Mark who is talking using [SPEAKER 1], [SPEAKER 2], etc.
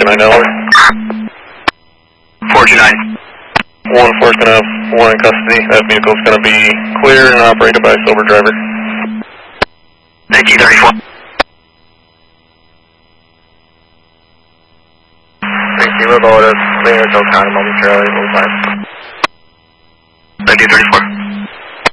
[SPEAKER 1] can I know?
[SPEAKER 2] 429.
[SPEAKER 1] 1-4's going to have 1 in custody. That vehicle's going to be clear and operated by a sober driver.
[SPEAKER 2] 1934.
[SPEAKER 3] Thank you, we'll go to Hotel County momentarily, we'll
[SPEAKER 2] 1934.